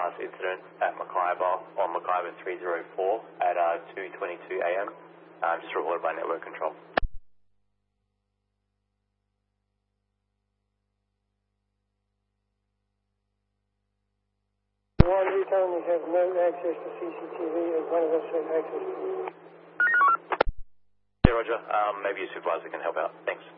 last incident at Mackayver on Mackayver 304 at 2:22 a.m. Just reported by network control. One, you currently have no access to CCTV and one of us has access to it. Yeah, Roger. Maybe your supervisor can help out. Thanks.